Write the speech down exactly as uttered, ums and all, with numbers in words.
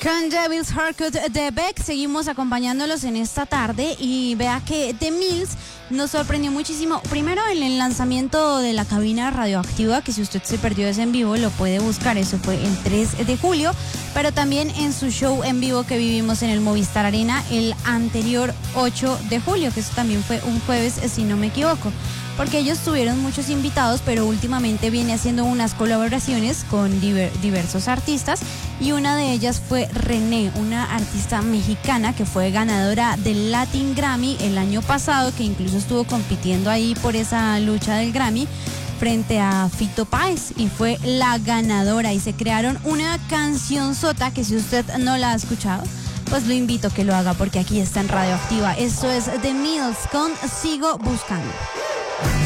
Con Devil's Haircut de Beck seguimos acompañándolos en esta tarde y vea que The Mills nos sorprendió muchísimo. Primero en el lanzamiento de la cabina radioactiva, que si usted se perdió ese en vivo lo puede buscar, eso fue el tres de julio, pero también en su show en vivo que vivimos en el Movistar Arena el anterior ocho de julio, que eso también fue un jueves si no me equivoco, porque ellos tuvieron muchos invitados, pero últimamente viene haciendo unas colaboraciones con diver, diversos artistas, y una de ellas fue René, una artista mexicana que fue ganadora del Latin Grammy el año pasado, que incluso estuvo compitiendo ahí por esa lucha del Grammy frente a Fito Páez y fue la ganadora, y se crearon una cancionzota que si usted no la ha escuchado, pues lo invito a que lo haga porque aquí está en Radioactiva. Esto es The Mills con Sigo Buscando.